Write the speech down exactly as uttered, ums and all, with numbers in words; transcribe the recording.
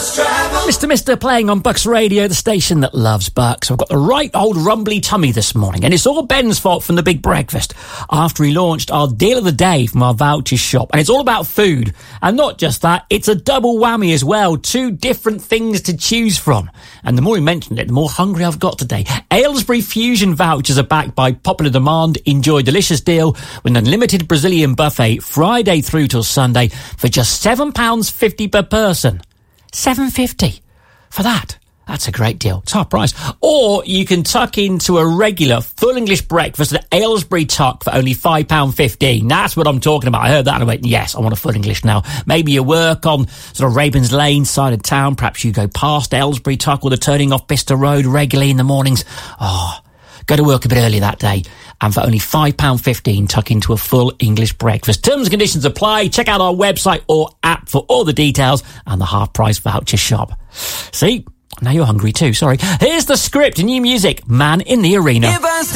Mister Mister playing on Bucks Radio, the station that loves Bucks. I've got the right old rumbly tummy this morning, and it's all Ben's fault from the big breakfast after he launched our deal of the day from our voucher shop. And it's all about food. And not just that, it's a double whammy as well. Two different things to choose from. And the more he mentioned it, the more hungry I've got today. Aylesbury Fusion vouchers are backed by popular demand. Enjoy a delicious deal with an unlimited Brazilian buffet Friday through till Sunday for just seven pounds fifty per person. seven pounds fifty for that. That's a great deal. It's half price. Or you can tuck into a regular full English breakfast at Aylesbury Tuck for only five pounds fifteen. That's what I'm talking about. I heard that and I went, yes, I want a full English now. Maybe you work on sort of Ravens Lane side of town. Perhaps you go past Aylesbury Tuck or the turning off Bicester Road regularly in the mornings. Oh, go to work a bit early that day. And for only five pounds fifteen, tuck into a full English breakfast. Terms and conditions apply. Check out our website or app for all the details and the half-price voucher shop. See? Now you're hungry too, sorry. Here's the script, new music, Man in the Arena. If I